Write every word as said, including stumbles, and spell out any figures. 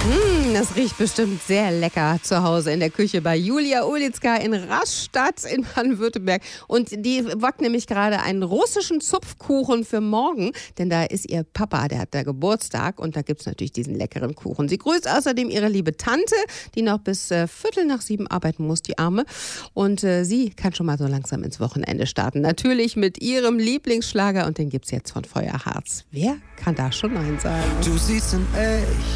Mm, das riecht bestimmt sehr lecker zu Hause in der Küche bei Julia Ulitzka in Rastatt in Baden-Württemberg. Und die backt nämlich gerade einen russischen Zupfkuchen für morgen, denn da ist ihr Papa, der hat da Geburtstag und da gibt's natürlich diesen leckeren Kuchen. Sie grüßt außerdem ihre liebe Tante, die noch bis äh, Viertel nach sieben arbeiten muss, die Arme. Und äh, sie kann schon mal so langsam ins Wochenende starten. Natürlich mit ihrem Lieblingsschlager und den gibt's jetzt von Feuerharz. Wer kann da schon Nein sagen? Du siehst in echt